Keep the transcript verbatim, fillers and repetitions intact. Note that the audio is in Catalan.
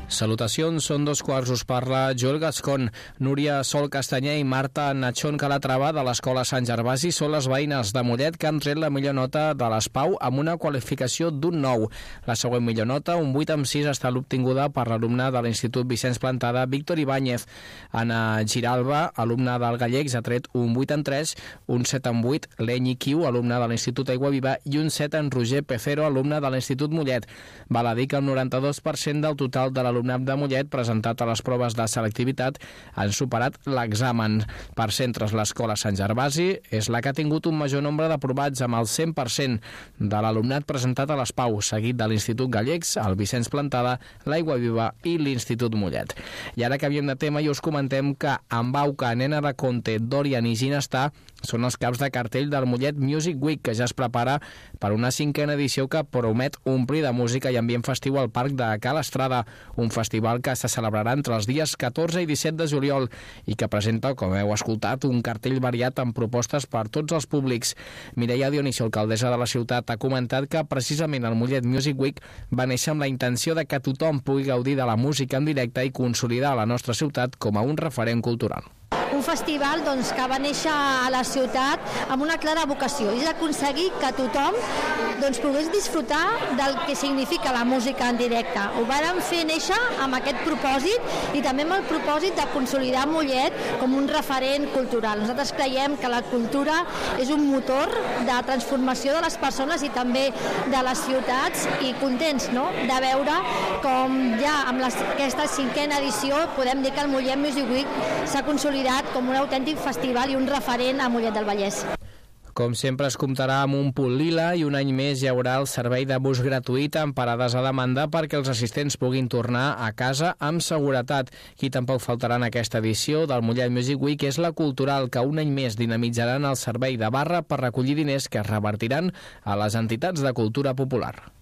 Salutacions, són dos quarts, us parla Joel Gascon. Núria Sol Castanyer i Marta Nachón Calatrava de l'Escola Sant Gervasi són les veïnes de Mollet que han tret la millor nota de l'ESPAU amb una qualificació d'un nou. La següent millor nota, un vuit amb sis, està obtinguda per l'alumne de l'Institut Vicenç Plantada, Víctor Ibáñez. Anna Giralba, alumne del Gallecs, ha tret un vuit amb tres, un set amb vuit, Lenyi Quiu, alumne de l'Institut Aigua Viva, i un set en Roger Pecero, alumne de l'Institut Mollet. Val a dir que el noranta-dos per cent del total de l'alumnat de Mollet presentat a les proves de selectivitat han superat l'examen. Per centres, l'Escola Sant Gervasi és la que ha tingut un major nombre d'aprovats amb el cent per cent de l'alumnat presentat a l'ESPAU, seguit de l'Institut Gallecs, el Vicenç Plantada, l'Aigua Viva i l'Institut Mollet. I ara que havíem de tema i us comentem que Ambauca, Nena de Conte, Dorian i Ginestar són els caps de cartell del Mollet Music Week, que ja es prepara per una cinquena edició que promet omplir de música i ambient festiu al Parc de Cal Estrada, un festival que se celebrarà entre els dies catorze i disset de juliol i que presenta, com heu escoltat, un cartell variat amb propostes per tots els públics. Mireia Dionisio, alcaldessa de la ciutat, ha comentat que precisament el Mollet Music Week va néixer amb la intenció de que tothom pugui gaudir de la música en directe i consolidar la nostra ciutat com a un referent cultural. Un festival doncs, que va néixer a la ciutat amb una clara vocació, és aconseguir que tothom doncs, pogués disfrutar del que significa la música en directe. Ho vàrem fer néixer amb aquest propòsit i també amb el propòsit de consolidar Mollet com un referent cultural. Nosaltres creiem que la cultura és un motor de transformació de les persones i també de les ciutats, i contents, no?, de veure com ja amb les, aquesta cinquena edició podem dir que el Mollet Music Week s'ha consolidat com un autèntic festival i un referent a Mollet del Vallès. Com sempre es comptarà amb un punt lila i un any més hi haurà el servei de bus gratuït amb parades a demanda perquè els assistents puguin tornar a casa amb seguretat. Qui tampoc faltarà en aquesta edició del Mollet Music Week és la Cultural, que un any més dinamitzaran el servei de barra per recollir diners que es revertiran a les entitats de cultura popular.